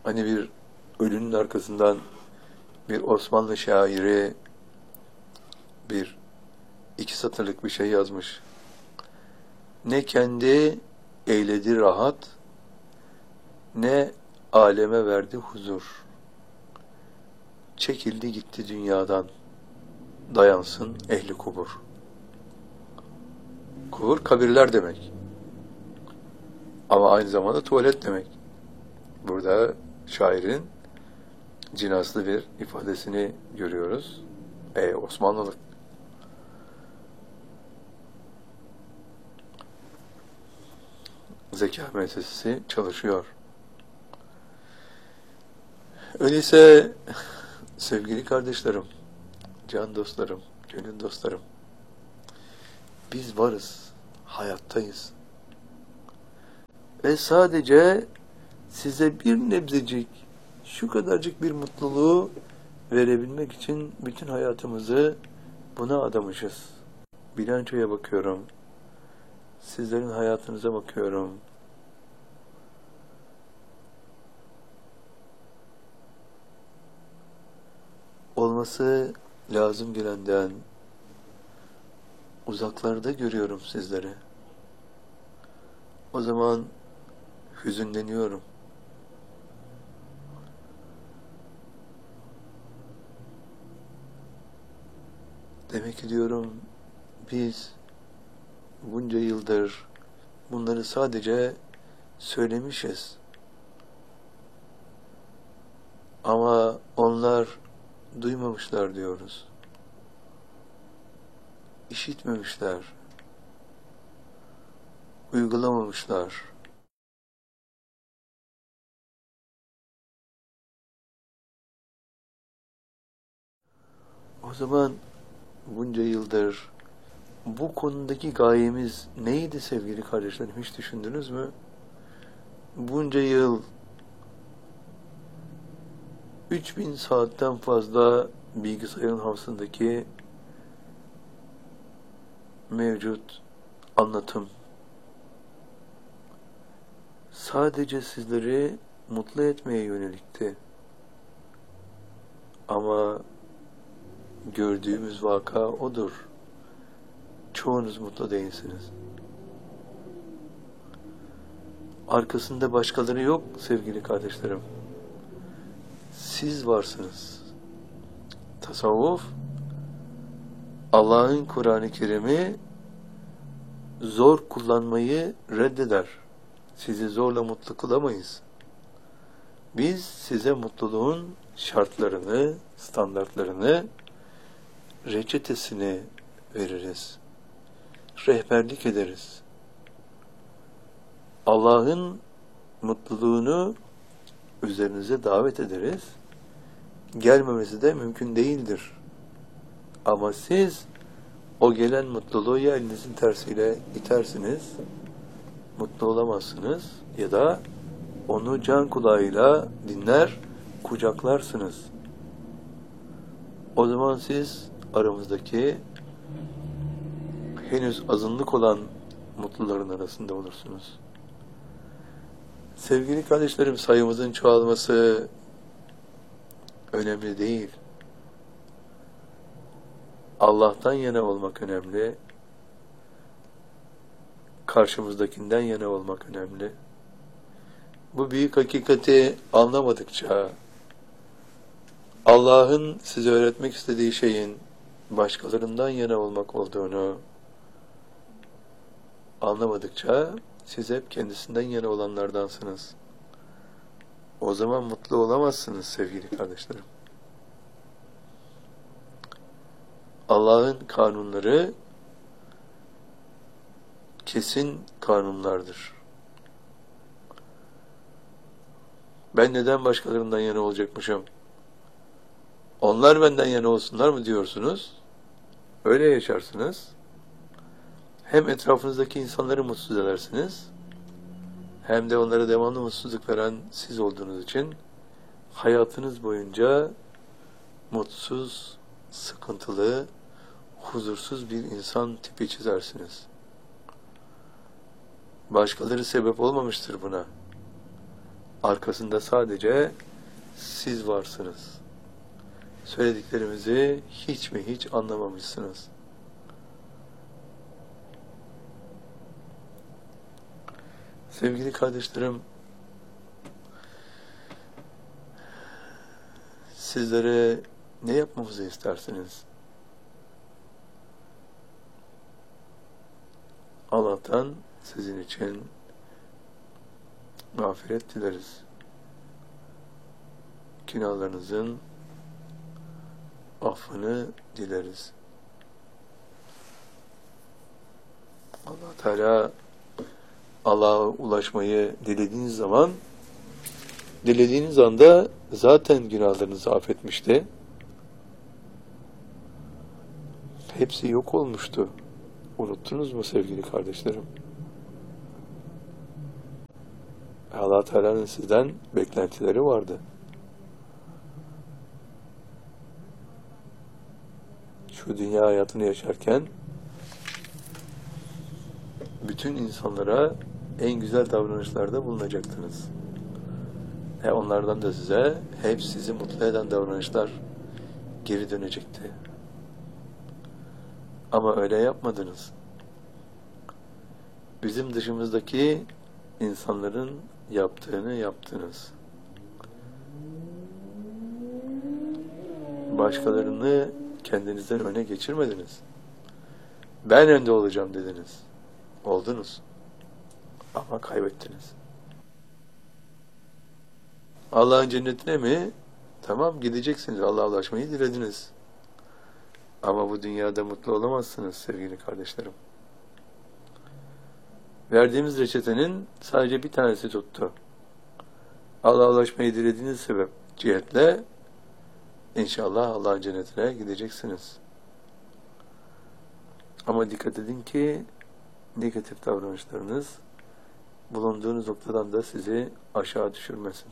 Hani bir ölünün arkasından bir Osmanlı şairi bir iki satırlık bir şey yazmış. Ne kendi eyledi rahat, ne aleme verdi huzur. Çekildi gitti dünyadan, dayansın ehli kubur. Kubur kabirler demek. Ama aynı zamanda tuvalet demek. Burada şairin cinaslı bir ifadesini görüyoruz. Osmanlılık. Zeka müessesesi çalışıyor. Öyleyse sevgili kardeşlerim, can dostlarım, gönül dostlarım, biz varız, hayattayız. Ve sadece size bir nebzecik, şu kadarcık bir mutluluğu verebilmek için bütün hayatımızı buna adamışız. Bilançoya bakıyorum, sizlerin hayatınıza bakıyorum. Olması lazım gelenden uzaklarda görüyorum sizleri. O zaman hüzünleniyorum. Demek ki diyorum, biz bunca yıldır bunları sadece söylemişiz. Ama onlar duymamışlar diyoruz. İşitmemişler. Uygulamamışlar. O zaman bunca yıldır bu konudaki gayemiz neydi sevgili kardeşlerim, hiç düşündünüz mü? Bunca yıl 3000 saatten fazla bilgisayarın hafızasındaki mevcut anlatım sadece sizleri mutlu etmeye yönelikti. Ama gördüğümüz vaka odur. Çoğunuz mutlu değilsiniz. Arkasında başkaları yok sevgili kardeşlerim. Siz varsınız. Tasavvuf, Allah'ın Kur'an-ı Kerim'i zor kullanmayı reddeder. Sizi zorla mutlu kılamayız. Biz size mutluluğun şartlarını, standartlarını, reçetesini veririz. Rehberlik ederiz. Allah'ın mutluluğunu üzerinize davet ederiz. Gelmemesi de mümkün değildir. Ama siz o gelen mutluluğu ya elinizin tersiyle itersiniz, mutlu olamazsınız, ya da onu can kulağıyla dinler, kucaklarsınız. O zaman siz aramızdaki henüz azınlık olan mutluların arasında olursunuz. Sevgili kardeşlerim, sayımızın çoğalması önemli değil. Allah'tan yana olmak önemli. Karşımızdakinden yana olmak önemli. Bu büyük hakikati anlamadıkça, Allah'ın size öğretmek istediği şeyin başkalarından yana olmak olduğunu anlamadıkça, siz hep kendisinden yana olanlardansınız. O zaman mutlu olamazsınız sevgili kardeşlerim. Allah'ın kanunları kesin kanunlardır. Ben neden başkalarından yana olacakmışım? Onlar benden yana olsunlar mı diyorsunuz? Öyle yaşarsınız. Hem etrafınızdaki insanları mutsuz edersiniz, hem de onlara devamlı mutsuzluk veren siz olduğunuz için hayatınız boyunca mutsuz, sıkıntılı, huzursuz bir insan tipi çizersiniz. Başkaları sebep olmamıştır buna. arkasında sadece siz varsınız. Söylediklerimizi hiç mi hiç anlamamışsınız. Sevgili kardeşlerim, sizlere ne yapmamızı istersiniz? Allah'tan sizin için mağfiret dileriz. Günahlarınızın affını dileriz. Allah Teala, Allah'a ulaşmayı dilediğiniz zaman, dilediğiniz anda zaten günahlarınızı affetmişti. Hepsi yok olmuştu. Unuttunuz mu sevgili kardeşlerim? Allah Teala'nın sizden beklentileri vardı. Şu dünya hayatını yaşarken bütün insanlara en güzel davranışlarda bulunacaktınız. Onlardan da size hep sizi mutlu eden davranışlar geri dönecekti. Ama öyle yapmadınız. Bizim dışımızdaki insanların yaptığını yaptınız. Başkalarını kendinizden öne geçirmediniz. Ben önde olacağım dediniz. Oldunuz. Ama kaybettiniz. Allah'ın cennetine mi? Tamam, gideceksiniz. Allah'a ulaşmayı dilediniz. Ama bu dünyada mutlu olamazsınız sevgili kardeşlerim. Verdiğimiz reçetenin sadece bir tanesi tuttu. Allah'a ulaşmayı dilediğiniz sebep cihetle İnşallah Allah'ın cennetine gideceksiniz. Ama dikkat edin ki negatif davranışlarınız bulunduğunuz noktadan da sizi aşağı düşürmesin.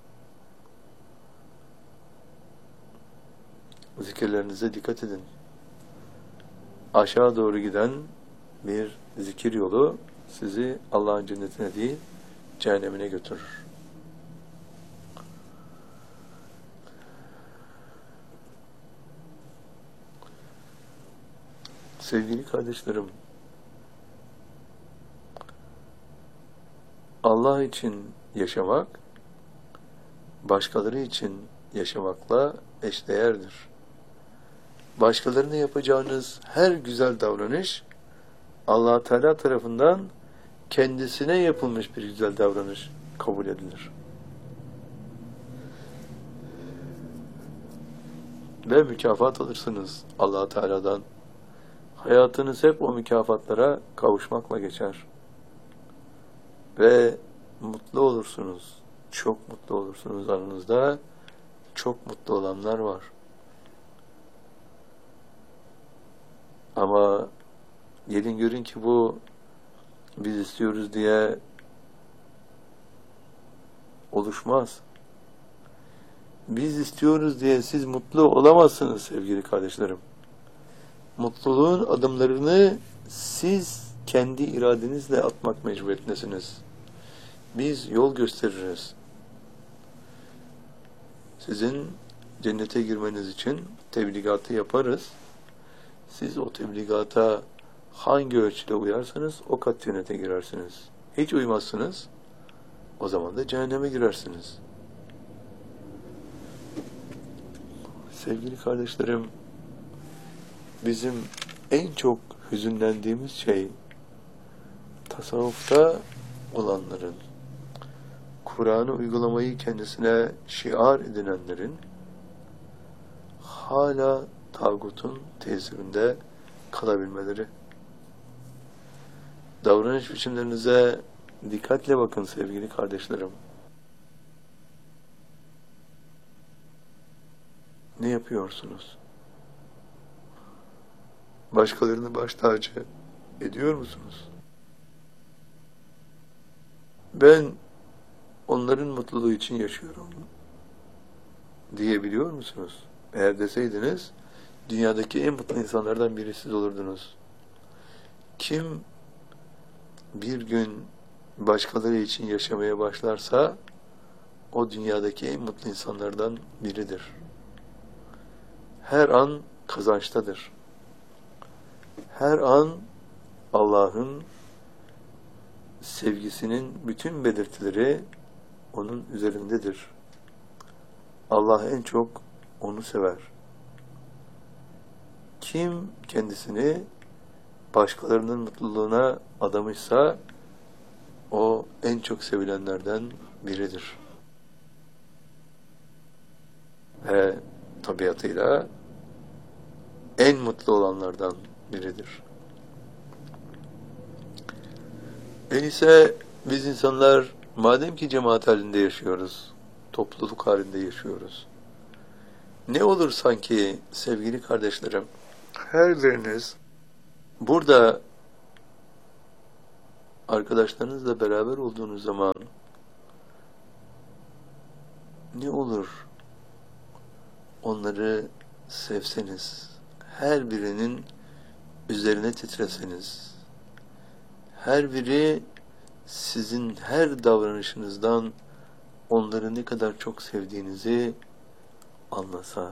Zikirlerinize dikkat edin. Aşağı doğru giden bir zikir yolu sizi Allah'ın cennetine değil, cehennemine götürür. Sevgili kardeşlerim, Allah için yaşamak, başkaları için yaşamakla eşdeğerdir. Başkalarına yapacağınız her güzel davranış, Allah Teala tarafından kendisine yapılmış bir güzel davranış kabul edilir. Ve mükafat alırsınız Allah Teala'dan. Hayatınız hep o mükafatlara kavuşmakla geçer. Ve mutlu olursunuz. Çok mutlu olursunuz. Aranızda çok mutlu olanlar var. Ama gelin görün ki bu biz istiyoruz diye oluşmaz. Biz istiyoruz diye siz mutlu olamazsınız sevgili kardeşlerim. Mutluluğun adımlarını siz kendi iradenizle atmak mecburiyetindesiniz. Biz yol gösteririz. Sizin cennete girmeniz için tebligatı yaparız. Siz o tebligata hangi ölçüde uyarsanız o kat cennete girersiniz. Hiç uymazsınız, o zaman da cehenneme girersiniz. Sevgili kardeşlerim, bizim en çok hüzünlendiğimiz şey tasavvufta olanların, Kur'an'ı uygulamayı kendisine şiar edinenlerin hala tağutun tesirinde kalabilmeleri. Davranış biçimlerinize dikkatle bakın sevgili kardeşlerim. Ne yapıyorsunuz? Başkalarını baş tacı ediyor musunuz? Ben onların mutluluğu için yaşıyorum diyebiliyor musunuz? Eğer deseydiniz, dünyadaki en mutlu insanlardan biri siz olurdunuz. Kim bir gün başkaları için yaşamaya başlarsa, o dünyadaki en mutlu insanlardan biridir. Her an kazançtadır. Her an Allah'ın sevgisinin bütün belirtileri onun üzerindedir. Allah en çok onu sever. Kim kendisini başkalarının mutluluğuna adamışsa o en çok sevilenlerden biridir. Ve tabiatıyla en mutlu olanlardan biridir. Öyleyse biz insanlar madem ki cemaat halinde yaşıyoruz, topluluk halinde yaşıyoruz, ne olur sanki sevgili kardeşlerim, her biriniz burada arkadaşlarınızla beraber olduğunuz zaman ne olur onları sevseniz, her birinin üzerine titreseniz, her biri sizin her davranışınızdan onları ne kadar çok sevdiğinizi anlasa.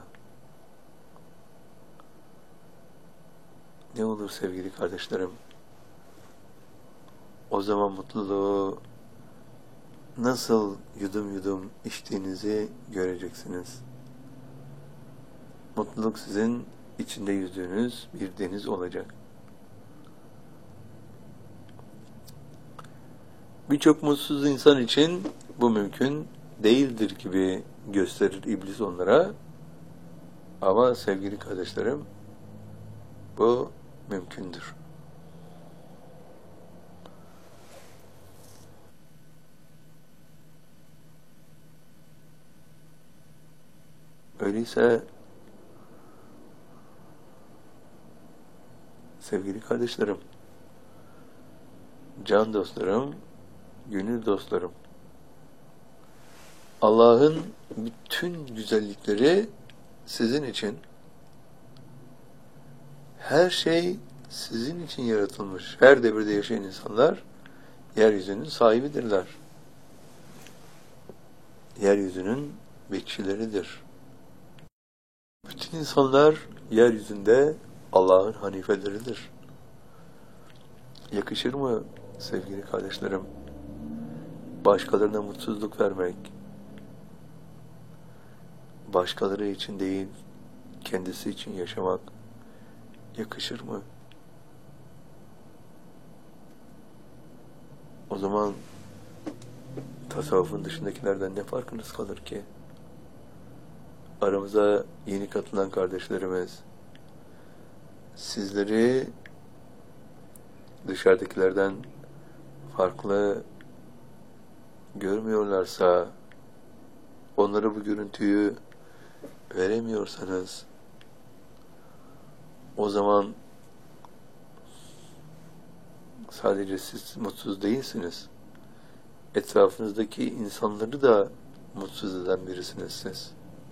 Ne olur sevgili kardeşlerim? O zaman mutluluğu nasıl yudum yudum içtiğinizi göreceksiniz. Mutluluk sizin içinde yüzdüğünüz bir deniz olacak. Birçok mutsuz insan için bu mümkün değildir gibi gösterir iblis onlara. Ama sevgili kardeşlerim, bu mümkündür. Öyleyse sevgili kardeşlerim, can dostlarım, gönül dostlarım, Allah'ın bütün güzellikleri sizin için, her şey sizin için yaratılmış. Her devirde yaşayan insanlar yeryüzünün sahibidirler. Yeryüzünün bekçileridir. Bütün insanlar yeryüzünde Allah'ın hanifeleridir. Yakışır mı sevgili kardeşlerim? Başkalarına mutsuzluk vermek, başkaları için değil, kendisi için yaşamak yakışır mı? O zaman tasavvufun dışındakilerden ne farkınız kalır ki? Aramıza yeni katılan kardeşlerimiz, sizleri dışarıdakilerden farklı görmüyorlarsa, onlara bu görüntüyü veremiyorsanız, o zaman sadece siz mutsuz değilsiniz. Etrafınızdaki insanları da mutsuz eden birisiniz siz.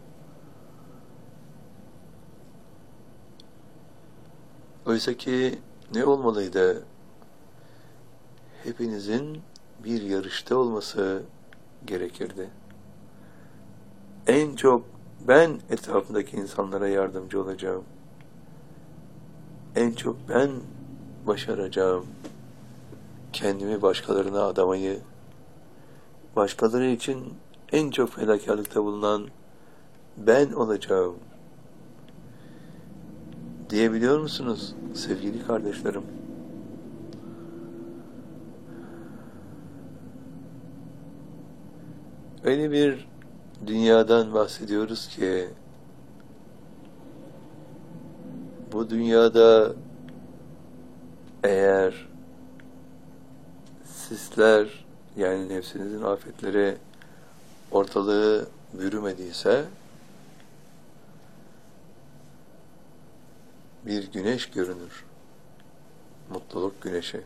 Oysa ki ne olmalıydı? Hepinizin bir yarışta olması gerekirdi. En çok ben etrafındaki insanlara yardımcı olacağım. En çok ben başaracağım. Kendimi başkalarına adamayı, başkaları için en çok fedakarlıkta bulunan ben olacağım. Diyebiliyor musunuz sevgili kardeşlerim? Öyle bir dünyadan bahsediyoruz ki bu dünyada eğer sizler, yani nefsinizin afetleri ortalığı bürümediyse bir güneş görünür. Mutluluk güneşi.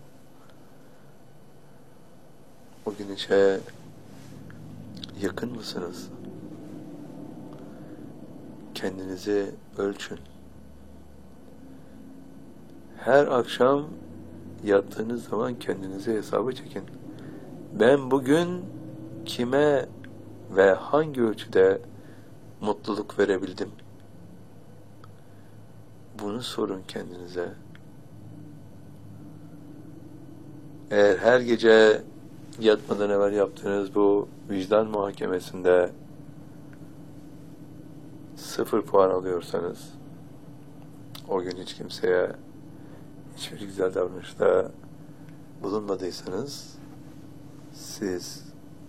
O güneşe yakın mısınız? Kendinizi ölçün. Her akşam yattığınız zaman kendinize hesabı çekin. Ben bugün kime ve hangi ölçüde mutluluk verebildim? Bunu sorun kendinize. Eğer her gece yatmadan evvel yaptığınız bu vicdan muhakemesinde 0 puan alıyorsanız, o gün hiç kimseye hiçbir güzel davranışta bulunmadıysanız, siz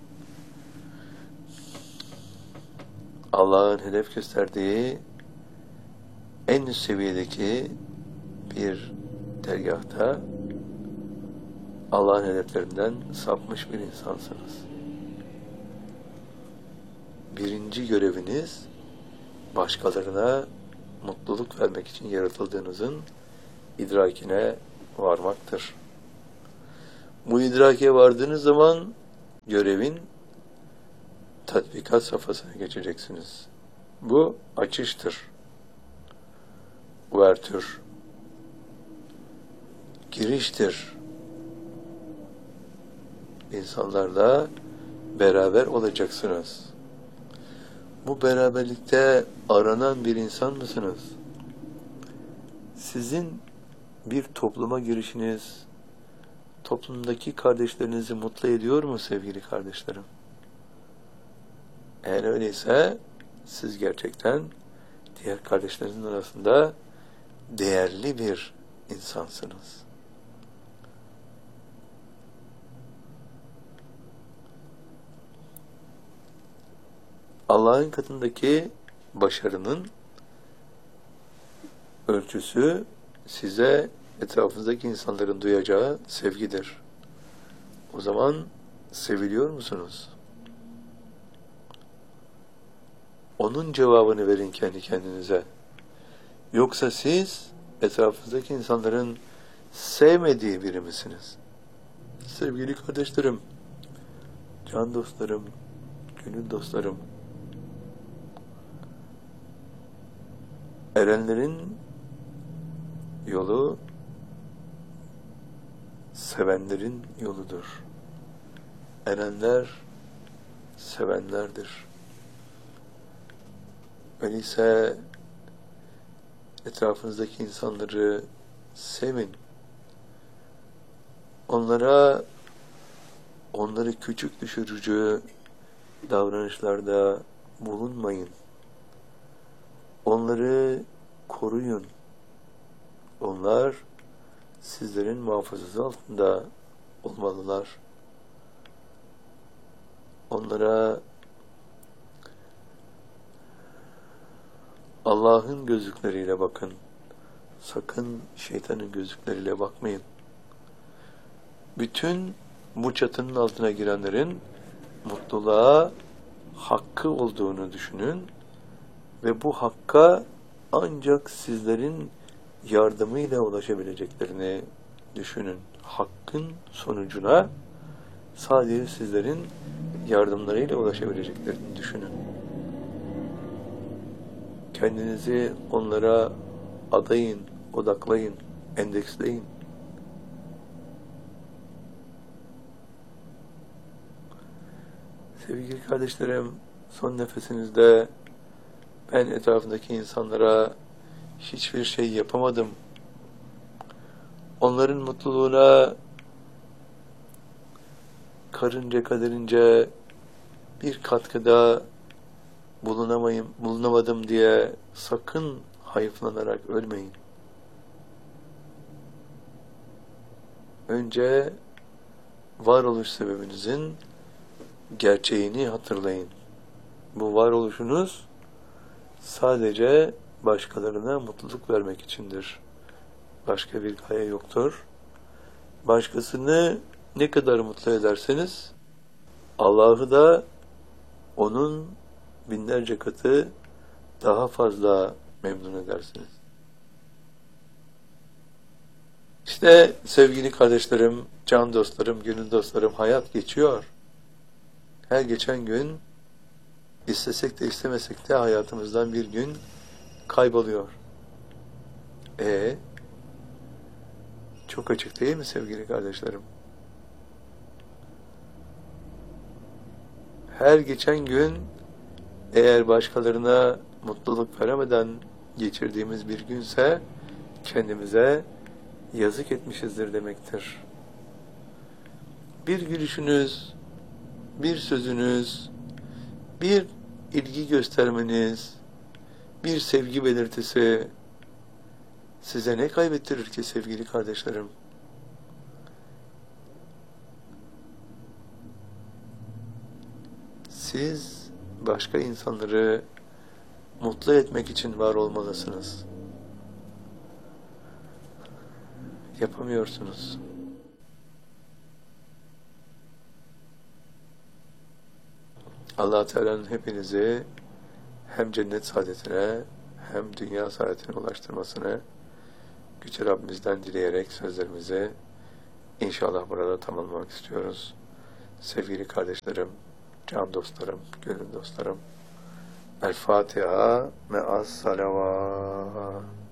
Allah'ın hedef gösterdiği en üst seviyedeki bir dergâhta Allah'ın hedeflerinden sapmış bir insansınız. Birinci göreviniz, başkalarına mutluluk vermek için yaratıldığınızın idrakine varmaktır. Bu idrake vardığınız zaman görevin tatbikat safhasına geçeceksiniz. Bu açıştır. Uvertür. Giriştir. İnsanlarla beraber olacaksınız. Bu beraberlikte aranan bir insan mısınız? Sizin bir topluma girişiniz, toplumdaki kardeşlerinizi mutlu ediyor mu sevgili kardeşlerim? Eğer öyleyse siz gerçekten diğer kardeşlerinizin arasında değerli bir insansınız. Allah'ın katındaki başarının ölçüsü size etrafınızdaki insanların duyacağı sevgidir. O zaman seviliyor musunuz? Onun cevabını verin kendi kendinize. Yoksa siz etrafınızdaki insanların sevmediği biri misiniz? Sevgili kardeşlerim, can dostlarım, gönül dostlarım, erenlerin yolu sevenlerin yoludur. Erenler sevenlerdir. Öyleyse etrafınızdaki insanları sevin. Onları küçük düşürücü davranışlarda bulunmayın. Onları koruyun. Onlar sizlerin muhafazası altında olmalılar. Onlara Allah'ın gözlükleriyle bakın. Sakın şeytanın gözlükleriyle bakmayın. Bütün bu çatının altına girenlerin mutluluğa hakkı olduğunu düşünün ve bu hakka ancak sizlerin yardımıyla ulaşabileceklerini düşünün. Hakkın sonucuna sadece sizlerin yardımlarıyla ulaşabileceklerini düşünün. Kendinizi onlara adayın, odaklayın, endeksleyin. Sevgili kardeşlerim, son nefesinizde ben etrafındaki insanlara hiçbir şey yapamadım. Onların mutluluğuna karınca kaderince bir katkıda bulunamadım diye sakın hayıflanarak ölmeyin. Önce varoluş sebebinizin gerçeğini hatırlayın. Bu varoluşunuz sadece başkalarına mutluluk vermek içindir. Başka bir gaye yoktur. Başkasını ne kadar mutlu ederseniz Allah'ı da onun binlerce katı daha fazla memnun edersiniz. İşte sevgili kardeşlerim, can dostlarım, gönül dostlarım, hayat geçiyor. Her geçen gün istesek de istemesek de hayatımızdan bir gün kayboluyor. Çok açık değil mi sevgili kardeşlerim? Her geçen gün eğer başkalarına mutluluk veremeden geçirdiğimiz bir günse kendimize yazık etmişizdir demektir. Bir gülüşünüz, bir sözünüz, bir ilgi göstermeniz, bir sevgi belirtisi size ne kaybettirir ki sevgili kardeşlerim? Siz başka insanları mutlu etmek için var olmalısınız. Yapamıyorsunuz. Allah Teala'nın hepinizi hem cennet saadetine hem dünya saadetine ulaştırmasını Yüce Rabbimizden dileyerek sözlerimizi inşallah burada tamamlamak istiyoruz. Sevgili kardeşlerim, can dostlarım, gönül dostlarım, El Fatiha me'as salavat.